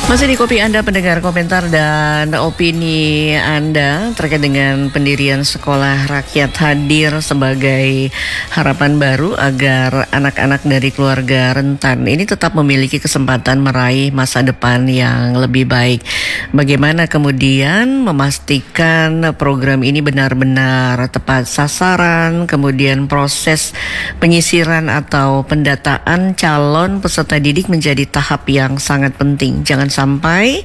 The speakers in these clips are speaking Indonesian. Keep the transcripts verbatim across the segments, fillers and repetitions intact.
Masih di Kopi Anda pendengar, komentar dan opini Anda terkait dengan pendirian sekolah rakyat hadir sebagai harapan baru agar anak-anak dari keluarga rentan ini tetap memiliki kesempatan meraih masa depan yang lebih baik. Bagaimana kemudian memastikan program ini benar-benar tepat sasaran, kemudian proses penyisiran atau pendataan calon peserta didik menjadi tahap yang sangat penting. Jangan sampai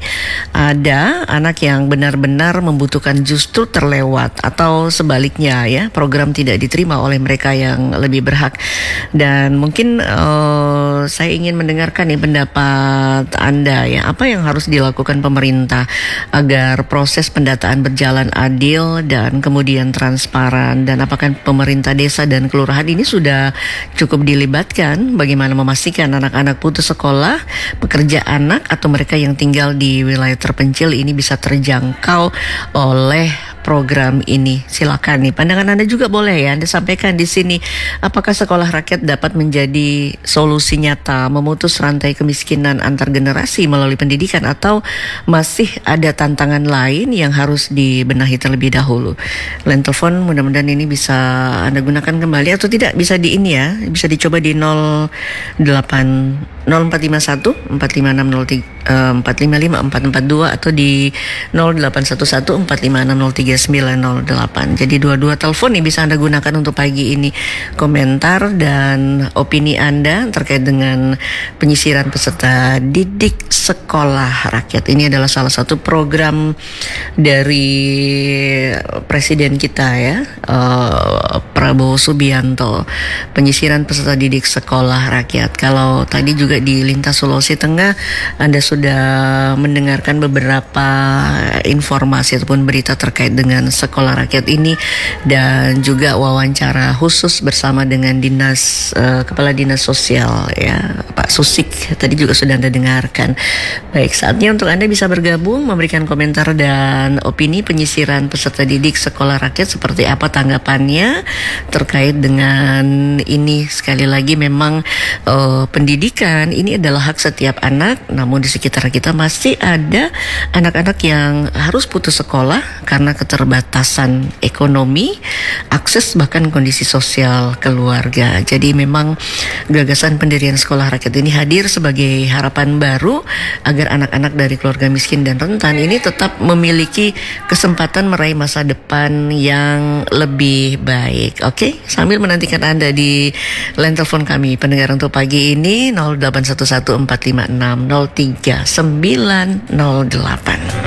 ada anak yang benar-benar membutuhkan justru terlewat atau sebaliknya ya, program tidak diterima oleh mereka yang lebih berhak. Dan mungkin uh, saya ingin mendengarkan nih pendapat Anda ya, apa yang harus dilakukan pemerintah agar proses pendataan berjalan adil dan kemudian transparan, dan apakah pemerintah desa dan kelurahan ini sudah cukup dilibatkan bagaimana memastikan anak-anak putus sekolah, pekerja anak atau mereka yang tinggal di wilayah terpencil ini bisa terjangkau oleh program ini. Silakan nih pandangan Anda juga boleh ya Anda sampaikan di sini. Apakah sekolah rakyat dapat menjadi solusi nyata memutus rantai kemiskinan antar generasi melalui pendidikan, atau masih ada tantangan lain yang harus dibenahi terlebih dahulu? Line telepon mudah-mudahan ini bisa Anda gunakan kembali, atau tidak bisa di ini ya, bisa dicoba di nol delapan nol empat lima satu empat lima enam nol tiga empat lima lima empat empat dua atau di nol delapan satu satu empat lima enam nol tiga sembilan nol delapan. Jadi dua-dua telepon nih bisa Anda gunakan untuk pagi ini. Komentar dan opini Anda terkait dengan penyisiran peserta didik sekolah rakyat ini adalah salah satu program dari Presiden kita ya, uh, Prabowo Subianto, penyisiran peserta didik sekolah rakyat. Kalau tadi juga di Lintas Sulawesi Tengah Anda sudah mendengarkan beberapa informasi ataupun berita terkait dengan sekolah rakyat ini, dan juga wawancara khusus bersama dengan dinas uh, kepala dinas sosial ya, Pak Susik, tadi juga sudah Anda dengarkan. Baik, saatnya untuk Anda bisa bergabung memberikan komentar dan opini penyisiran peserta didik sekolah rakyat, seperti apa tanggapannya terkait dengan ini. Sekali lagi memang uh, pendidikan ini adalah hak setiap anak, namun di sekitar kita masih ada anak-anak yang harus putus sekolah karena keterbatasan ekonomi, akses bahkan kondisi sosial keluarga. Jadi memang gagasan pendirian sekolah rakyat ini hadir sebagai harapan baru agar anak-anak dari keluarga miskin dan rentan ini tetap memiliki kesempatan meraih masa depan yang lebih baik. Oke, sambil menantikan Anda di line telepon kami pendengar untuk pagi ini nol delapan satu satu empat lima enam nol tiga sembilan nol delapan.